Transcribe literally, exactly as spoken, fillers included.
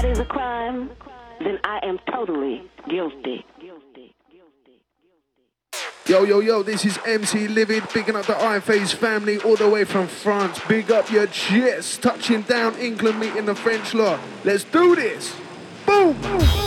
that is a crime, then I am totally guilty. Yo, yo, yo, this is M C Livid, bigging up the iPhase family all the way from France. Big up your chest, touching down England, meeting the French lot. Let's do this. Boom! Boom.